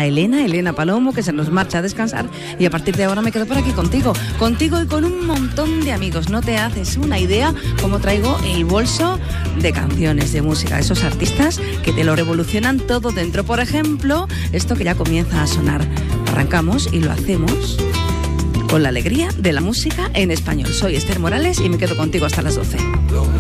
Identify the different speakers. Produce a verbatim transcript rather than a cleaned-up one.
Speaker 1: a Elena, Elena Palomo, que se nos marcha a descansar, y a partir de ahora me quedo por aquí contigo, contigo y con un montón de amigos. No te haces una idea cómo traigo el bolso de canciones, de música, esos artistas que te lo revolucionan todo dentro. Por ejemplo, esto que ya comienza a sonar. Arrancamos y lo hacemos con la alegría de la música en español. Soy Esther Morales y me quedo contigo hasta las doce.